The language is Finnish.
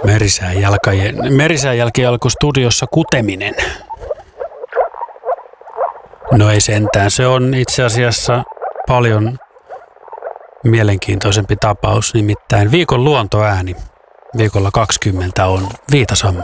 Merisään jälkialkustudiossa kuteminen. No ei sentään, se on itse asiassa paljon mielenkiintoisempi tapaus, nimittäin viikon luontoääni. Viikolla 20 on Viitasammakko.